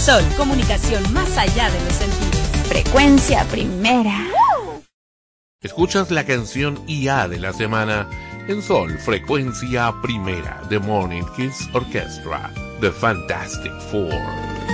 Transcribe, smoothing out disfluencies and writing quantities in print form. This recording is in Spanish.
Sol, comunicación más allá de los sentidos. Frecuencia primera. Escuchas la canción IA de la semana en Sol, Frecuencia Primera, The Morning Kids Orchestra, The Fantastic Four.